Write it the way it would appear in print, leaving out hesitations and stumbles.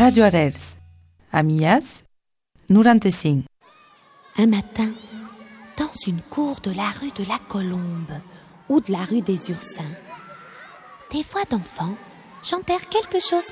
Radio Arels, à Millas, 95. Un matin, dans une cour de la rue de la Colombe ou de la rue des Ursins, des voix d'enfants chantèrent quelque chose